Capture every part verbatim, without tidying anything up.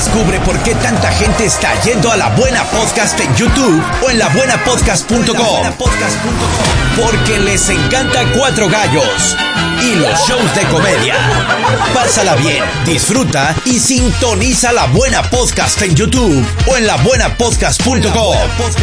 Descubre por qué tanta gente está yendo a La Buena Podcast en YouTube o en la buena podcast punto com. Porque les encanta Cuatro Gallos y los shows de comedia. Pásala bien, disfruta y sintoniza La Buena Podcast en YouTube o en la buena podcast punto com.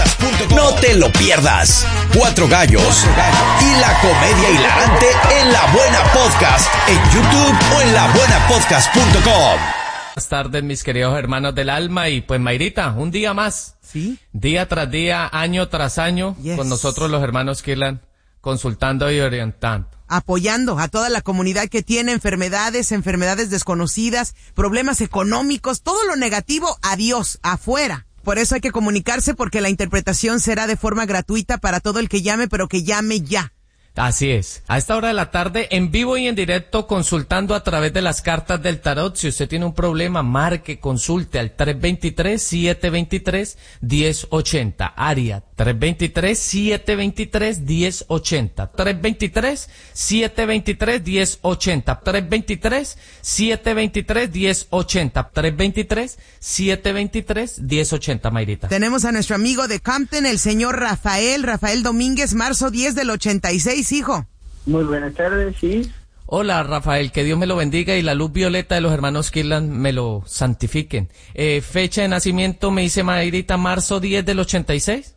No te lo pierdas. Cuatro Gallos y la comedia hilarante en La Buena Podcast en YouTube o en la buena podcast punto com. Buenas tardes, mis queridos hermanos del alma. Y pues, Mayrita, un día más. ¿Sí? Día tras día, año tras año, Yes. con nosotros los hermanos Kirlan, consultando y orientando. Apoyando a toda la comunidad que tiene enfermedades, enfermedades desconocidas, problemas económicos, todo lo negativo, adiós, afuera. Por eso hay que comunicarse, porque la interpretación será de forma gratuita para todo el que llame, pero que llame ya. Así es. A esta hora de la tarde, en vivo y en directo, consultando a través de las cartas del tarot. Si usted tiene un problema, marque, consulte al tres dos tres, siete dos tres, uno cero ocho cero. Área tres dos tres, siete dos tres, uno cero ocho cero. tres dos tres, siete dos tres, uno cero ocho cero. tres dos tres, siete dos tres, uno cero ocho cero. tres dos tres, siete dos tres, uno cero ocho cero, Mayrita. Tenemos a nuestro amigo de Compton, el señor Rafael, Rafael Domínguez, marzo diez del ochenta y seis, hijo. Muy buenas tardes, sí. Hola, Rafael, que Dios me lo bendiga y la luz violeta de los hermanos Kirlan me lo santifiquen. Eh, fecha de nacimiento, me dice Mayrita, marzo diez del ochenta y seis.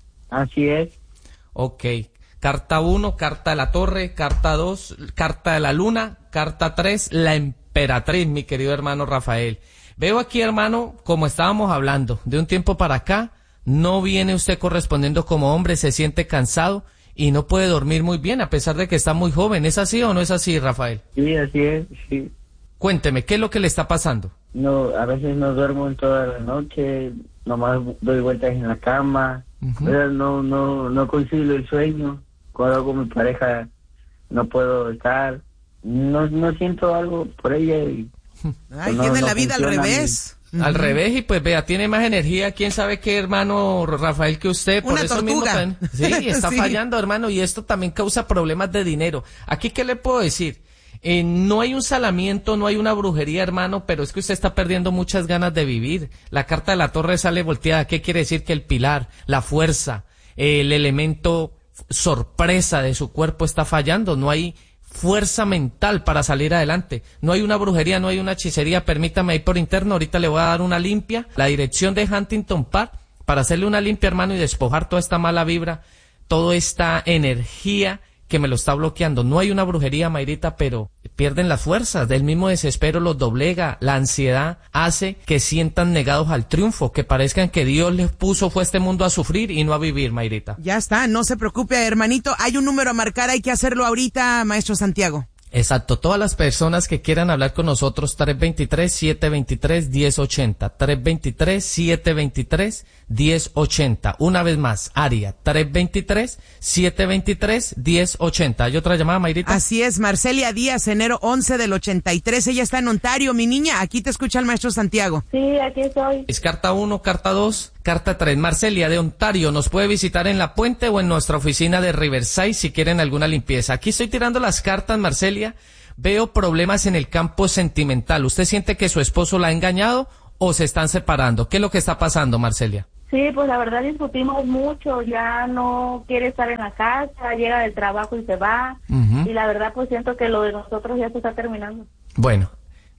Así es. Ok. Carta uno, carta de la torre, carta dos, carta de la luna, carta tres, la emperatriz, mi querido hermano Rafael. Veo aquí, hermano, como estábamos hablando, de un tiempo para acá, no viene usted correspondiendo como hombre, se siente cansado y no puede dormir muy bien a pesar de que está muy joven. ¿Es así o no es así, Rafael? Sí, así es, sí. Cuénteme, ¿qué es lo que le está pasando? No, a veces no duermo en toda la noche, nomás doy vueltas en la cama, Uh-huh. pero no, no, no concilio el sueño. Cuando con mi pareja no puedo estar, no, no siento algo por ella y Ay, no, tiene no la vida al funciona revés. Al revés, y pues vea, tiene más energía, quién sabe qué, hermano Rafael, que usted. Por Una eso tortuga. mismo también, sí, está Sí. fallando, hermano, y esto también causa problemas de dinero. Aquí, ¿qué le puedo decir? Eh, no hay un salamiento, no hay una brujería, hermano, pero es que usted está perdiendo muchas ganas de vivir. La carta de la torre sale volteada. ¿Qué quiere decir? Que el pilar, la fuerza, eh, el elemento sorpresa de su cuerpo está fallando. No hay fuerza mental para salir adelante. No hay una brujería, no hay una hechicería. Permítame ir por interno, ahorita le voy a dar una limpia. La dirección de Huntington Park, para hacerle una limpia, hermano, y despojar toda esta mala vibra, toda esta energía que me lo está bloqueando. No hay una brujería, Mayrita, pero pierden las fuerzas, del mismo desespero los doblega, la ansiedad hace que sientan negados al triunfo, que parezcan que Dios les puso fue este mundo a sufrir y no a vivir, Mayrita. Ya está, no se preocupe, hermanito. Hay un número a marcar, hay que hacerlo ahorita, maestro Santiago. Exacto, todas las personas que quieran hablar con nosotros, tres dos tres, siete dos tres, uno cero ocho cero, tres dos tres, siete dos tres, uno cero ocho cero, una vez más, área, tres dos tres, siete dos tres, uno cero ocho cero. ¿Hay otra llamada, Mayrita? Así es, Marcelia Díaz, enero once del ochenta y tres, ella está en Ontario, mi niña, aquí te escucha el maestro Santiago. Sí, aquí estoy. Es carta uno, carta dos, carta tres. Marcelia de Ontario nos puede visitar en La Puente o en nuestra oficina de Riverside si quieren alguna limpieza. Aquí estoy tirando las cartas, Marcelia. Veo problemas en el campo sentimental. ¿Usted siente que su esposo la ha engañado o se están separando? ¿Qué es lo que está pasando, Marcelia? Sí, pues la verdad discutimos mucho, ya no quiere estar en la casa, llega del trabajo y se va, Uh-huh. y la verdad pues siento que lo de nosotros ya se está terminando. Bueno,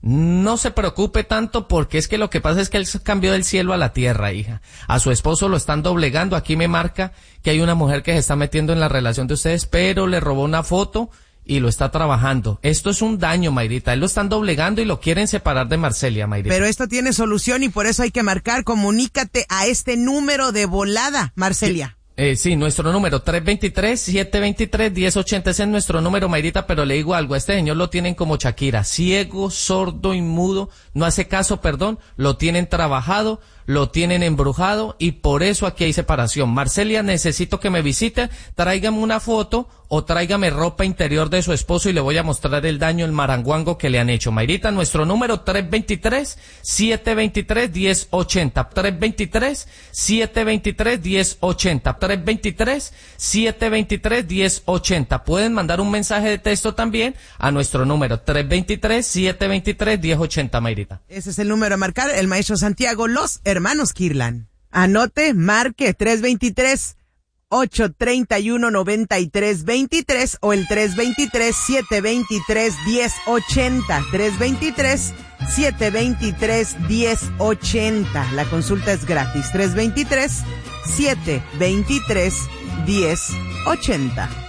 no se preocupe tanto porque es que lo que pasa es que él cambió del cielo a la tierra, hija. A su esposo lo están doblegando. Aquí me marca que hay una mujer que se está metiendo en la relación de ustedes, pero le robó una foto y lo está trabajando. Esto es un daño, Mayrita. Él lo están doblegando y lo quieren separar de Marcelia, Mayrita. Pero esto tiene solución y por eso hay que marcar. Comunícate a este número de volada, Marcelia. Eh, sí, nuestro número, tres dos tres, siete dos tres, uno cero ocho cero, ese es nuestro número, Mayrita, pero le digo algo, a este señor lo tienen como Shakira, ciego, sordo y mudo, no hace caso, perdón, lo tienen trabajado, lo tienen embrujado y por eso aquí hay separación. Marcelia, necesito que me visite, tráigame una foto o tráigame ropa interior de su esposo y le voy a mostrar el daño, el maranguango que le han hecho. Mayrita, nuestro número tres dos tres, siete dos tres, uno cero ocho cero, tres dos tres, siete dos tres, uno cero ocho cero, tres dos tres, siete dos tres, uno cero ocho cero. Pueden mandar un mensaje de texto también a nuestro número tres dos tres, siete dos tres, uno cero ocho cero, Mayrita. Ese es el número a marcar, el maestro Santiago, los hermanos Kirlan. Anote, marque tres dos tres, ocho tres uno, nueve tres dos tres o el tres dos tres, siete dos tres, uno cero ocho cero. tres dos tres, siete dos tres, uno cero ocho cero. La consulta es gratis. tres dos tres, siete dos tres, uno cero ocho cero.